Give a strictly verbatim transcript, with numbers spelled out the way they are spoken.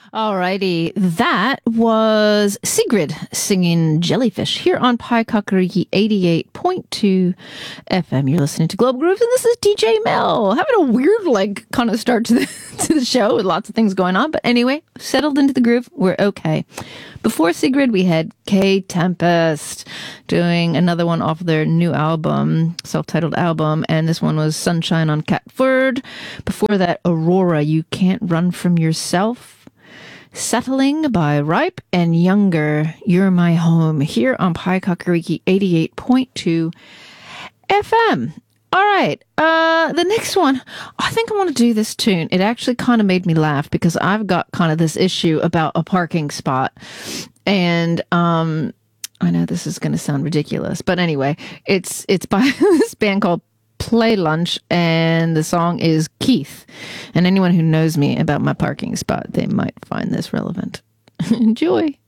Alrighty, that was Sigrid singing Jellyfish here on Pi Kakariki eighty-eight point two F M. You're listening to Global Grooves, and this is D J Mel. Having a weird, like, kind of start to the, to the show with lots of things going on. But anyway, settled into the groove. We're okay. Before Sigrid, we had K Tempest doing another one off their new album, self-titled album, and this one was Sunshine on Catford. Before that, Aurora, You Can't Run From Yourself. Settling by Ripe and Younger, You're My Home, here on Pi Kakariki eighty-eight point two F M. All right, uh, the next one, I think I want to do this tune. It actually kind of made me laugh because I've got kind of this issue about a parking spot. And um, I know this is going to sound ridiculous, but anyway, it's it's by this band called Play Lunch, and the song is Keith. And anyone who knows me about my parking spot, they might find this relevant. Enjoy.